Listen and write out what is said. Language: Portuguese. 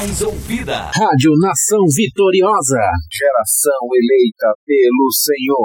mais ouvida. Rádio Nação Vitoriosa. Geração eleita pelo Senhor.